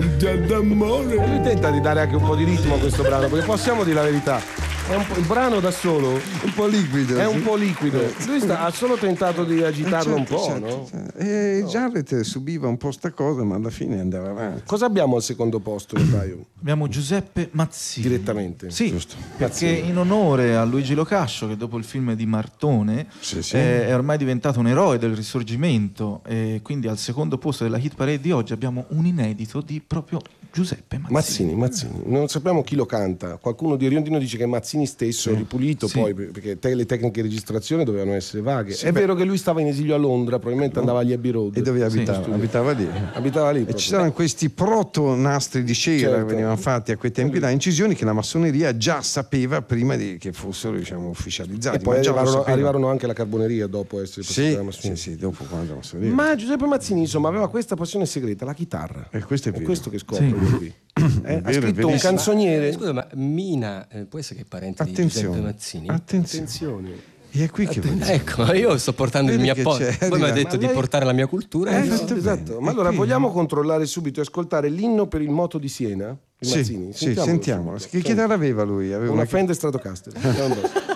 d'amore. E lui tenta di dare anche un po' di ritmo a questo brano, perché possiamo dire la verità. Il brano da solo Un po' liquido. è sì. un po' liquido. Lui ha solo tentato di agitarlo un po', certo, no? certo. E Jarrett subiva un po' sta cosa, ma alla fine andava avanti. Cosa abbiamo al secondo posto, notaio? Abbiamo Giuseppe Mazzini. Direttamente. Sì, Giusto. perché in onore a Luigi Locascio, che dopo il film di Martone Sì, sì. è ormai diventato un eroe del Risorgimento, e quindi al secondo posto della hit parade di oggi abbiamo un inedito di proprio Giuseppe Mazzini. Mazzini. Non sappiamo chi lo canta. Qualcuno di Riondino dice che è Mazzini stesso, ripulito Sì. poi, perché le tecniche di registrazione dovevano essere vaghe. Sì, è beh. vero che lui stava in esilio a Londra, probabilmente andava agli Abbey Road. E dove Sì, abitava? Abitava lì. Abitava lì E proprio. ci saranno questi proto-nastri di cera Certo. che venivano fatti a quei tempi là, incisioni che la massoneria già sapeva prima che fossero, diciamo, ufficializzati. E poi ma già lo sapeva. arrivarono anche la carboneria dopo essere passati Sì, alla massoneria. sì, dopo quando la massoneria. Ma Giuseppe Mazzini, insomma, aveva questa passione segreta, la chitarra. E questo è È vero. questo che scopre Sì. lui qui. Ha vero, è scritto un verissimo. canzoniere. Scusa, ma Mina può essere che è parente di Giuseppe Attenzione, Mazzini? attenzione. Attenzione. E è qui che va. Ecco, io sto portando il Vedi mio che appoggio. c'è, Voi mi avete arriva. detto Ma di lei- portare la mia cultura. Eh, io- fatto Esatto. bene. Ma E allora qui- vogliamo controllare subito e ascoltare l'inno per il moto di Siena? Di Sì, Mazzini? sì, sentiamolo. subito. Che chitarra aveva lui? Aveva Una Fender Stratocaster. Andiamo bene.